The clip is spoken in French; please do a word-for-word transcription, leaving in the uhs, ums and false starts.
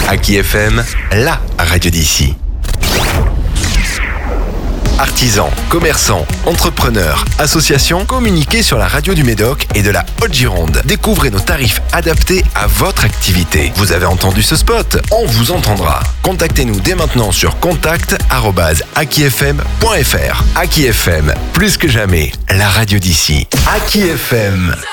Aki F M, la radio d'ici. Artisans, commerçants, entrepreneurs, associations, communiquez sur la radio du Médoc et de la Haute-Gironde. Découvrez nos tarifs adaptés à votre activité. Vous avez entendu ce spot? On vous entendra. Contactez-nous dès maintenant sur contact arobase aki f m point f r. Aki F M, plus que jamais, la radio d'ici. Aki F M.